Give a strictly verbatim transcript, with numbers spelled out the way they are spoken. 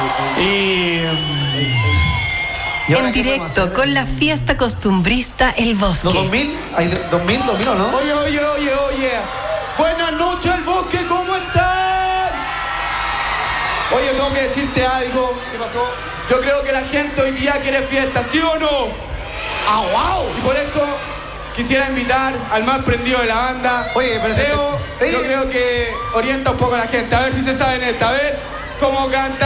Y... ¿Y en directo con la fiesta costumbrista El Bosque. ¿No, dos mil? ¿Hay dos mil, dos mil o no? Oye, oye, oye, oye. Buenas noches, El Bosque, ¿cómo están? Oye, tengo que decirte algo. ¿Qué pasó? Yo creo que la gente hoy día quiere fiesta, ¿sí o no? ¡Ah, wow! Y por eso quisiera invitar al más prendido de la banda. Oye, pero... Leo, Oye. yo creo que orienta un poco a la gente. A ver si se saben esta. A ver cómo canta.